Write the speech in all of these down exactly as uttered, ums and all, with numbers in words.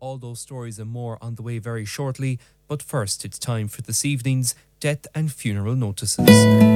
All those stories and more on the way very shortly, but first it's time for this evening's Death and Funeral Notices.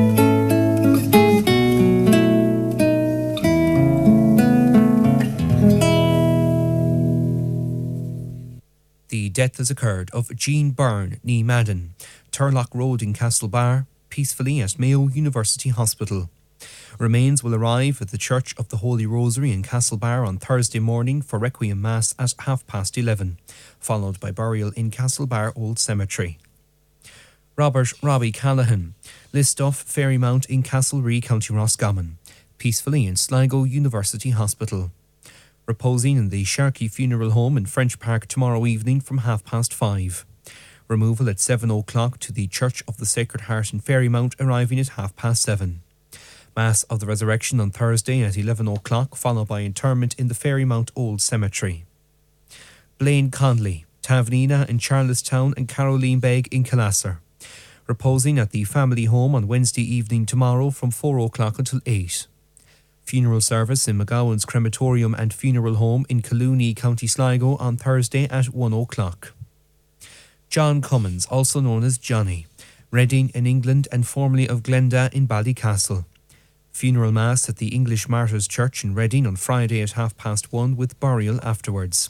The death has occurred of Jean Byrne, nee Madden, Turlock Road in Castlebar, peacefully at Mayo University Hospital. Remains will arrive at the Church of the Holy Rosary in Castlebar on Thursday morning for Requiem Mass at half past eleven, followed by burial in Castlebar Old Cemetery. Robert Robbie Callahan, Listoff Ferrymount in Castlerea, County Roscommon, peacefully in Sligo University Hospital. Reposing in the Sharkey Funeral Home in French Park tomorrow evening from half past five. Removal at seven o'clock to the Church of the Sacred Heart in Ferrymount, arriving at half past seven. Mass of the Resurrection on Thursday at eleven o'clock, followed by interment in the Ferrymount Old Cemetery. Blaine Conley, Tavanina in Charlestown and Caroline Begg in Killasser. Reposing at the family home on Wednesday evening tomorrow from four o'clock until eight. Funeral service in McGowan's Crematorium and Funeral Home in Collooney, County Sligo on Thursday at one o'clock. John Cummins, also known as Johnny, Reading in England and formerly of Glenda in Ballycastle. Funeral Mass at the English Martyrs Church in Reading on Friday at half past one with burial afterwards.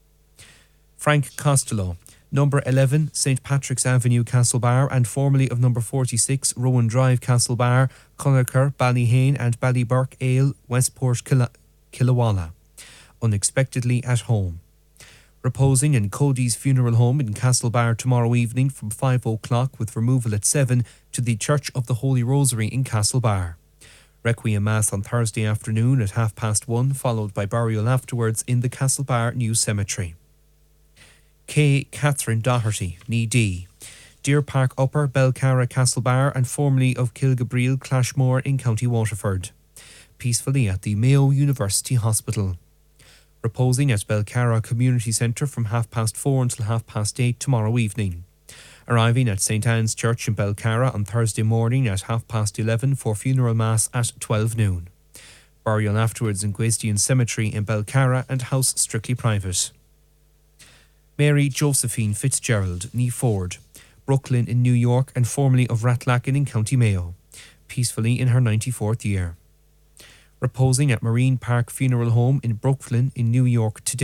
Frank Costello, number eleven Saint Patrick's Avenue, Castlebar, and formerly of number forty-six Rowan Drive, Castlebar, Connacher, Ballyhane and Ballyburke Ale, Westport, Killa- Killawalla, unexpectedly at home. Reposing in Cody's Funeral Home in Castlebar tomorrow evening from five o'clock with removal at seven to the Church of the Holy Rosary in Castlebar. Requiem Mass on Thursday afternoon at half past one, followed by burial afterwards in the Castlebar New Cemetery. K. Catherine Doherty, nee D, Deer Park Upper, Belcarra, Castlebar, and formerly of Kilgabriel, Clashmore in County Waterford. Peacefully at the Mayo University Hospital. Reposing at Belcarra Community Centre from half past four until half past eight tomorrow evening. Arriving at St Anne's Church in Belcarra on Thursday morning at half past eleven for funeral mass at twelve noon. Burial afterwards in Gwezdien Cemetery in Belcarra and house strictly private. Mary Josephine Fitzgerald, nee Ford, Brooklyn in New York and formerly of Ratlacken in County Mayo, peacefully in her ninety-fourth year. Reposing at Marine Park Funeral Home in Brooklyn in New York today.